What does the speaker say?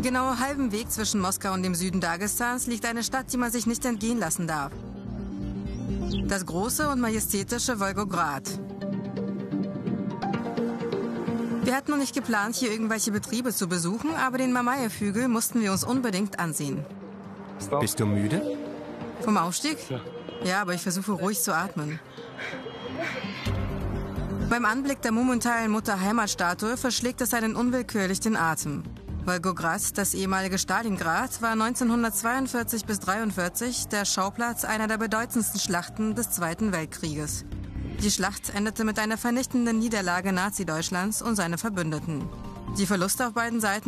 genau halben Weg zwischen Moskau und dem Süden Dagestans liegt eine Stadt, die man sich nicht entgehen lassen darf. Das große und majestätische Wolgograd. Wir hatten noch nicht geplant, hier irgendwelche Betriebe zu besuchen, aber den Mamajew-Hügel mussten wir uns unbedingt ansehen. Bist du müde? Vom Aufstieg? Ja, aber ich versuche ruhig zu atmen. Beim Anblick der monumentalen Mutter-Heimat-Statue verschlägt es einen unwillkürlich den Atem. Wolgograd, das ehemalige Stalingrad, war 1942 bis 1943 der Schauplatz einer der bedeutendsten Schlachten des Zweiten Weltkrieges. Die Schlacht endete mit einer vernichtenden Niederlage Nazi-Deutschlands und seiner Verbündeten. Die Verluste auf beiden Seiten